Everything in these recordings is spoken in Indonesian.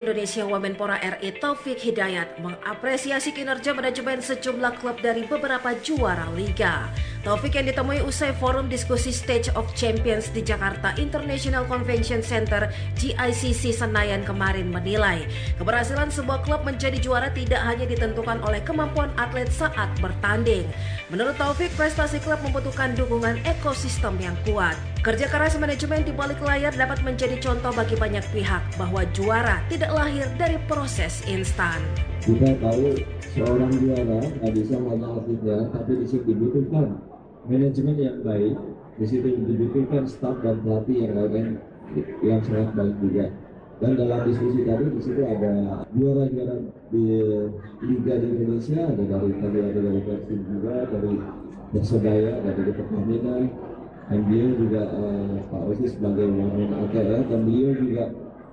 Indonesia Wamenpora RI Taufik Hidayat mengapresiasi kinerja manajemen sejumlah klub dari beberapa juara liga. Taufik yang ditemui usai forum diskusi Stage of Champions di Jakarta International Convention Center GICC Senayan kemarin menilai keberhasilan sebuah klub menjadi juara tidak hanya ditentukan oleh kemampuan atlet saat bertanding. Menurut Taufik, prestasi klub membutuhkan dukungan ekosistem yang kuat. Kerja keras manajemen di balik layar dapat menjadi contoh bagi banyak pihak bahwa juara tidak lahir dari proses instan. Kita tahu seorang juara nggak bisa hanya atletnya, tapi di situ dibutuhkan manajemen yang baik, di situ dibutuhkan staf dan pelatih yang lain yang sangat baik juga. Dan dalam diskusi tadi di situ ada juara-juara di liga di Indonesia, ada dari Persib juga, dari Persebaya, dari Pertamina, dan beliau juga Pak Osi sebagai wamen ATR, dan beliau juga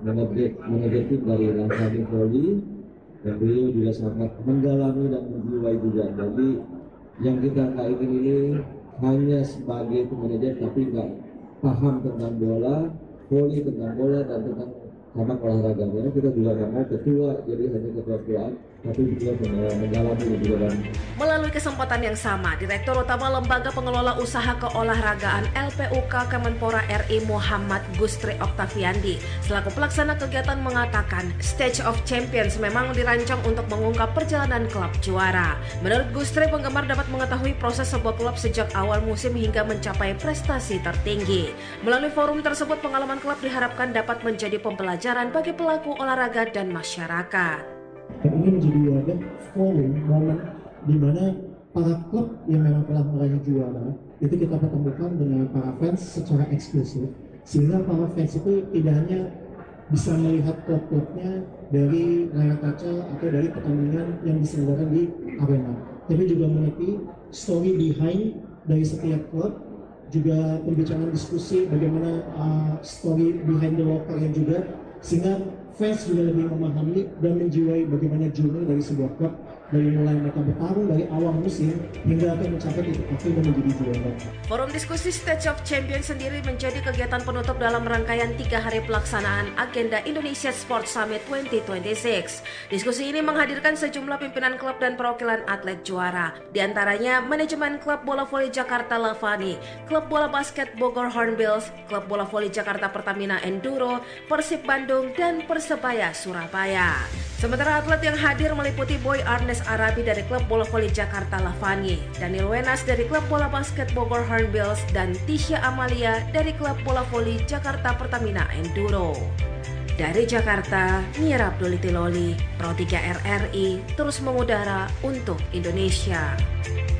manajer tim dari Lansani Voli, dan beliau juga sangat mendalami dan menjiwai juga. Jadi yang kita kaitkan ini hanya sebagai manajer tapi nggak paham tentang bola, voli tentang bola dan tentang cabang olahraga. Karena kita juga nggak mau ketua jadi hanya ketua-ketuaan, tapi juga mendalami juga. Dan melalui kesempatan yang sama, Direktur Utama Lembaga Pengelola Usaha Keolahragaan LPUK Kemenpora RI Muhammad Gustri Oktaviandi selaku pelaksana kegiatan mengatakan Stage of Champions memang dirancang untuk mengungkap perjalanan klub juara. Menurut Gustri, penggemar dapat mengetahui proses sebuah klub sejak awal musim hingga mencapai prestasi tertinggi. Melalui forum tersebut, pengalaman klub diharapkan dapat menjadi pembelajaran bagi pelaku olahraga dan masyarakat. Ini menjadi wadah forum momen di mana para klub yang memang telah meraih juara itu kita pertemukan dengan para fans secara eksklusif, sehingga para fans itu tidak hanya bisa melihat klub-klubnya dari layar kaca atau dari pertandingan yang diselenggarakan di arena, tapi juga mengerti story behind dari setiap klub, juga pembicaraan diskusi bagaimana story behind the locker yang juga, sehingga fans juga lebih memahami dan menjiwai bagaimana journey dari sebuah klub dari mulai mereka bertarung dari awal musim hingga akan mencapai titik akhir dan menjadi juara. Forum diskusi Stage of Champions sendiri menjadi kegiatan penutup dalam rangkaian 3 hari pelaksanaan agenda Indonesia Sports Summit 2026. Diskusi ini menghadirkan sejumlah pimpinan klub dan perwakilan atlet juara, di antaranya manajemen klub bola voli Jakarta Lavani, klub bola basket Bogor Hornbills, klub bola voli Jakarta Pertamina Enduro, Persib Bandung, dan Persebaya Surabaya. Sementara atlet yang hadir meliputi Boy Arnes Arabi dari klub bola voli Jakarta Lavani, Daniel Wenas dari klub bola basket Bogor Hornbills, dan Tisha Amalia dari klub bola voli Jakarta Pertamina Enduro. Dari Jakarta, Nia Abdullah Tiloli, Pro 3 RRI, terus mengudara untuk Indonesia.